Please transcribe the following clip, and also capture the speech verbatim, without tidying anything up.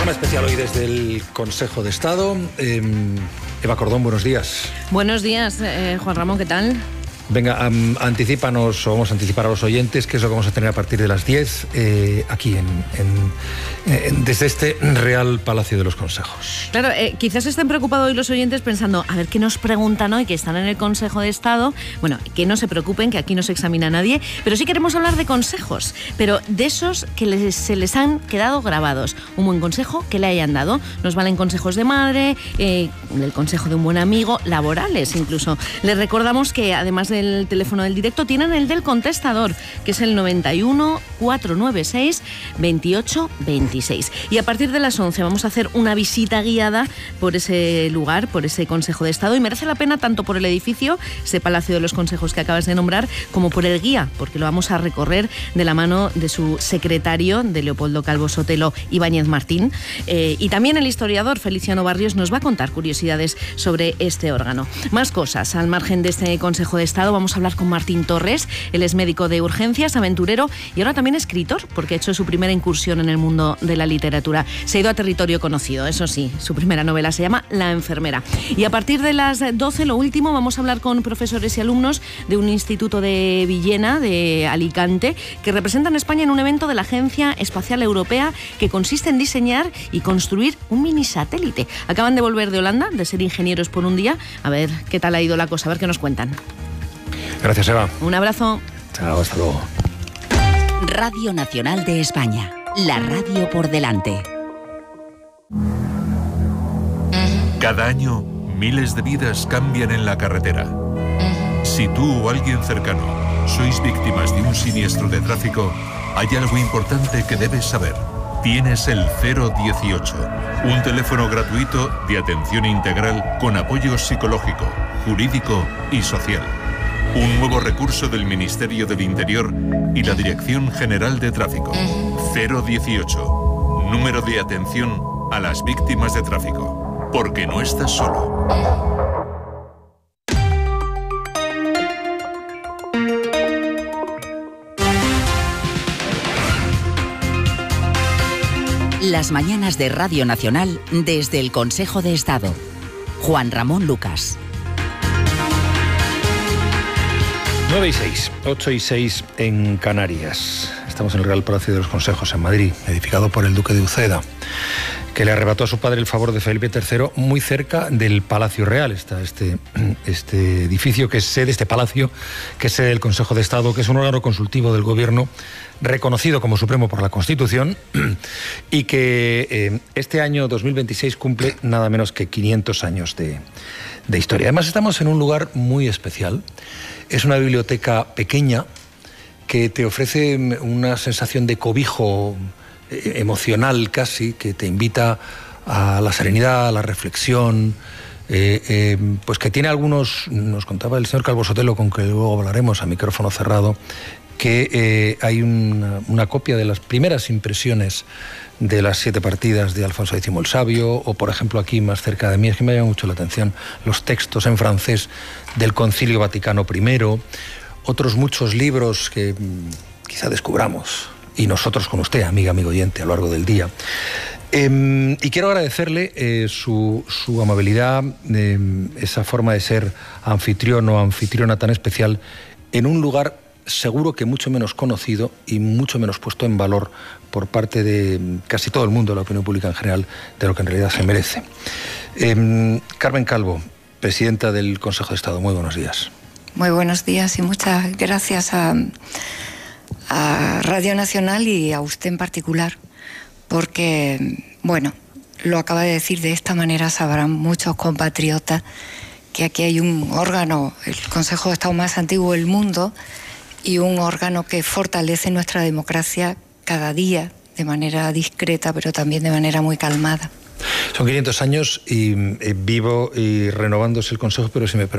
Programa especial hoy desde el Consejo de Estado. Eh, Eva Cordón, buenos días. Buenos días, eh, Juan Ramón, ¿qué tal? Venga, um, anticípanos, o vamos a anticipar a los oyentes, qué es lo que vamos a tener a partir de las diez, eh, aquí en, en, en, desde este Real Palacio de los Consejos. Claro, eh, quizás estén preocupados hoy los oyentes pensando, a ver qué nos preguntan hoy, que están en el Consejo de Estado. Bueno, que no se preocupen, que aquí no se examina nadie, pero sí queremos hablar de consejos, pero de esos que les, se les han quedado grabados. Un buen consejo que le hayan dado. Nos valen consejos de madre, eh, el consejo de un buen amigo, laborales incluso. Les recordamos que además de el teléfono del directo, tienen el del contestador, que es el noventa y uno, cuatrocientos noventa y seis, veintiocho veintiséis. Y a partir de las once vamos a hacer una visita guiada por ese lugar, por ese Consejo de Estado, y merece la pena tanto por el edificio, ese Palacio de los Consejos que acabas de nombrar, como por el guía, porque lo vamos a recorrer de la mano de su secretario, de Leopoldo Calvo Sotelo Ibáñez Martín, eh, y también el historiador Feliciano Barrios nos va a contar curiosidades sobre este órgano. Más cosas, al margen de este Consejo de Estado, vamos a hablar con Martín Torres. Él es médico de urgencias, aventurero y ahora también escritor, porque ha hecho su primera incursión en el mundo de la literatura. Se ha ido a territorio conocido, eso sí. Su primera novela se llama La enfermera. Y a partir de las doce, lo último, vamos a hablar con profesores y alumnos de un instituto de Villena, de Alicante, que representan a España en un evento de la Agencia Espacial Europea que consiste en diseñar y construir un mini satélite. Acaban de volver de Holanda, de ser ingenieros por un día. A ver qué tal ha ido la cosa, a ver qué nos cuentan. Gracias, Eva. Un abrazo. Chao, hasta luego. Radio Nacional de España, la radio por delante. Cada año, miles de vidas cambian en la carretera. Si tú o alguien cercano sois víctimas de un siniestro de tráfico, hay algo importante que debes saber. Tienes el cero dieciocho, un teléfono gratuito de atención integral con apoyo psicológico, jurídico y social. Un nuevo recurso del Ministerio del Interior y la Dirección General de Tráfico. cero dieciocho, número de atención a las víctimas de tráfico. Porque no estás solo. Las mañanas de Radio Nacional desde el Consejo de Estado. Juan Ramón Lucas. nueve y seis, ocho y seis en Canarias. Estamos en el Real Palacio de los Consejos en Madrid, edificado por el Duque de Uceda, que le arrebató a su padre el favor de Felipe tercero, muy cerca del Palacio Real. Está este, este edificio que es sede, este palacio, que es sede del Consejo de Estado, que es un órgano consultivo del Gobierno, reconocido como supremo por la Constitución, y que eh, este año dos mil veintiséis cumple nada menos que quinientos años de, de historia. Además, estamos en un lugar muy especial. Es una biblioteca pequeña que te ofrece una sensación de cobijo emocional casi, que te invita a la serenidad, a la reflexión, eh, eh, pues que tiene algunos, nos contaba el señor Calvo Sotelo, con que luego hablaremos a micrófono cerrado, que eh, hay una, una copia de las primeras impresiones de las siete partidas de Alfonso X el Sabio, o por ejemplo aquí más cerca de mí, es que me llama mucho la atención, los textos en francés del Concilio Vaticano primero, otros muchos libros que mmm, quizá descubramos, y nosotros con usted, amiga, amigo oyente, a lo largo del día. Eh, y quiero agradecerle eh, su, su amabilidad, eh, esa forma de ser anfitrión o anfitriona tan especial, en un lugar seguro que mucho menos conocido y mucho menos puesto en valor por parte de casi todo el mundo, de la opinión pública en general, de lo que en realidad se merece. Eh, Carmen Calvo, presidenta del Consejo de Estado, muy buenos días. Muy buenos días y muchas gracias a, a Radio Nacional y a usted en particular, porque, bueno, lo acaba de decir de esta manera, sabrán muchos compatriotas que aquí hay un órgano, el Consejo de Estado más antiguo del mundo, y un órgano que fortalece nuestra democracia cada día, de manera discreta, pero también de manera muy calmada. Son quinientos años y eh, vivo y renovándose el Consejo, pero si me permite